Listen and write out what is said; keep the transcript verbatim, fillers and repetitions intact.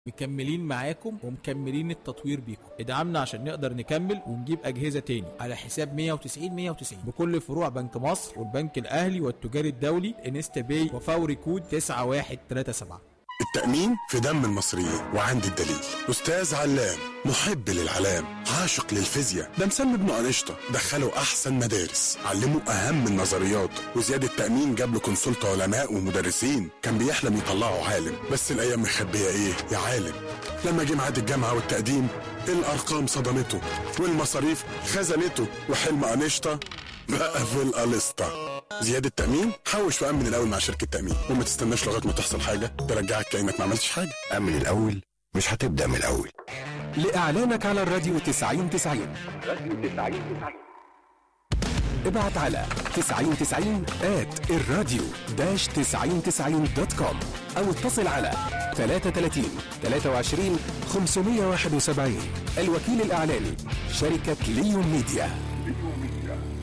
مكملين معاكم ومكملين التطوير بيكم. ادعمنا عشان نقدر نكمل ونجيب أجهزة تاني على حساب مية وتسعين مية وتسعين بكل فروع بنك مصر والبنك الأهلي والتجاري الدولي انستا باي وفوري كود تسعة واحد تلاتة سبعة. التأمين في دم المصريين، وعندي الدليل. أستاذ علام محب للعلام، عاشق للفيزياء، ده مسمي ابنه أنشطة، دخله أحسن مدارس، علمه أهم النظريات، وزياد التأمين جاب له كونسلت علماء ومدرسين، كان بيحلم يطلعه عالم، بس الأيام مخبية إيه يا عالم. لما جه ميعاد الجامعة والتقديم الأرقام صدمته والمصاريف خزنته، وحلم أنشطة بقى في القلسطة. زيادة التأمين حوش وأمن الأول مع شركة تأمين، وما تستناش لغاية ما تحصل حاجة ترجعك كأنك ما عملتش حاجة. أمن الأول مش هتبدأ من الأول. لإعلانك على الراديو تسعين تسعين ابعت على تسعين تسعين آت الراديو داش تسعين تسعين دوت كوم أو اتصل على ثلاثة ثلاثين ثلاثة وعشرين خمسمية وواحد وسبعين. الوكيل الإعلاني شركة ليون ميديا.